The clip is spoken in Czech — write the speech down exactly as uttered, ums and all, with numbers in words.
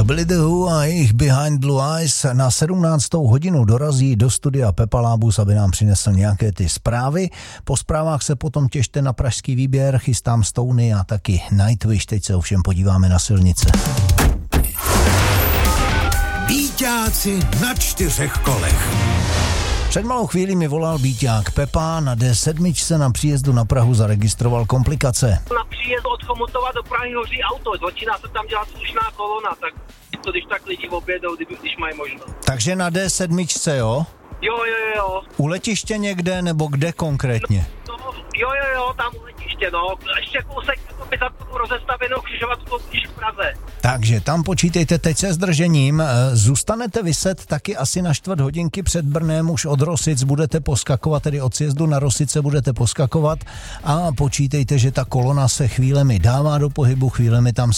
byli The Who a jejich Behind Blue Eyes. Na sedmnáctou hodinu dorazí do studia Pepa Lábus, aby nám přinesl nějaké ty zprávy. Po zprávách se potom těšte na pražský výběr, chystám Stony a taky Nightwish. Teď se ovšem podíváme na silnice. Bíťáci na čtyřech kolech. Před malou chvílí mi volal bíťák Pepa, na dé sedm na příjezdu na Prahu zaregistroval komplikace. Na příjezdu od Chomutova do Prahy hoří auto, začíná se tam dělat slušná kolona, tak to když tak lidi objedou, když mají možnost. Takže na dé sedm, jo? Jo, jo, jo. U letiště někde, nebo kde konkrétně? No, no, jo, jo, jo, tam u letiště, no. Ještě kousek by za tu rozestavenou křižovatkou blíž v Praze. Takže tam počítejte teď se zdržením. Zůstanete vyset taky asi na čtvrt hodinky před Brnem, už od Rosic budete poskakovat, tedy od sjezdu na Rosice budete poskakovat a počítejte, že ta kolona se chvílemi dává do pohybu, chvílemi tam